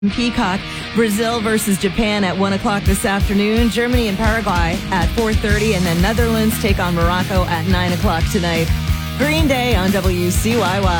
Peacock. Brazil versus Japan at 1 o'clock this afternoon. Germany and Paraguay at 4:30. And then Netherlands take on Morocco at 9 o'clock tonight. Green Day on WCYY.